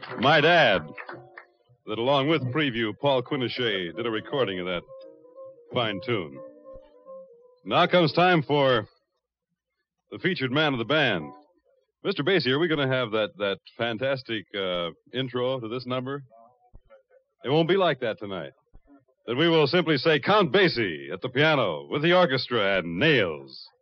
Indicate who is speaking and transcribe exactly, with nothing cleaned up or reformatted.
Speaker 1: Might add that along with Preview, Paul Quinochet did a recording of that fine tune. Now comes time for the featured man of the band. Mister Basie, are we going to have that, that fantastic uh, intro to this number? It won't be like that tonight. Then we will simply say Count Basie at the piano with the orchestra and Nails.